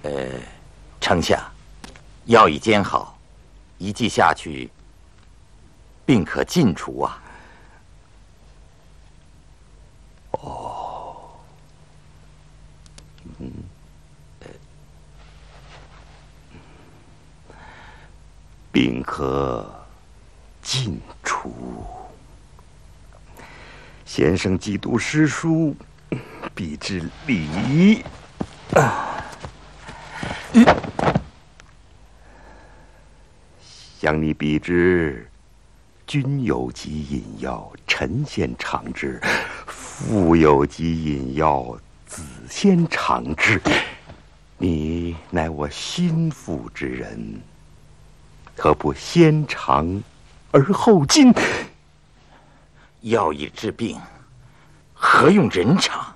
丞相，药已煎好，一剂下去，病可尽除啊。 哦，病可尽除。先生既读诗书，必知礼仪。像你必知，君有疾饮药，臣先尝之；父有疾饮药，子先尝之。你乃我心腹之人，何不先尝而后进？ 药已治病，何用人尝？